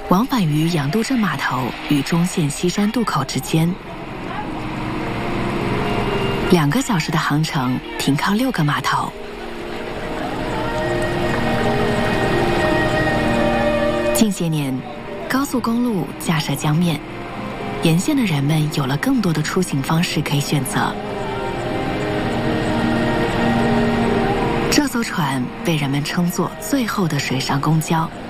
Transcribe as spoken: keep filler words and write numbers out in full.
往返于杨渡镇码头与中线西山渡口之间。两个小时的航程，停靠六个码头。近些年，高速公路架设江面，沿线的人们有了更多的出行方式可以选择。这艘船被人们称作最后的水上公交。